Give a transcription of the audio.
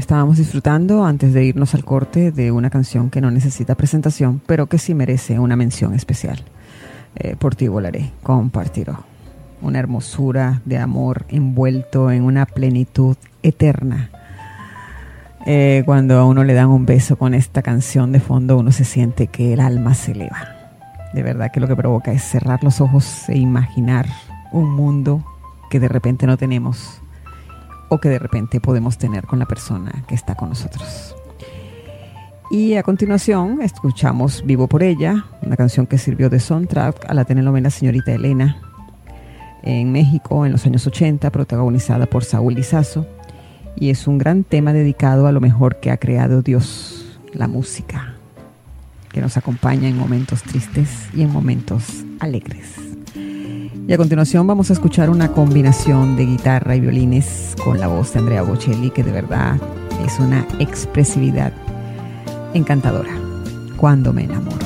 Estábamos disfrutando antes de irnos al corte de una canción que no necesita presentación, pero que sí merece una mención especial. Por ti volaré, compartiré. Una hermosura de amor envuelto en una plenitud eterna. Cuando a uno le dan un beso con esta canción de fondo, uno se siente que el alma se eleva. De verdad que lo que provoca es cerrar los ojos e imaginar un mundo que de repente no tenemos o que de repente podemos tener con la persona que está con nosotros. Y a continuación escuchamos Vivo por ella, una canción que sirvió de soundtrack a la telenovela Señorita Elena en México en los años 80, protagonizada por Saúl Lizazo, y es un gran tema dedicado a lo mejor que ha creado Dios, la música, que nos acompaña en momentos tristes y en momentos alegres. Y a continuación vamos a escuchar una combinación de guitarra y violines con la voz de Andrea Bocelli, que de verdad es una expresividad encantadora. Cuando me enamoro.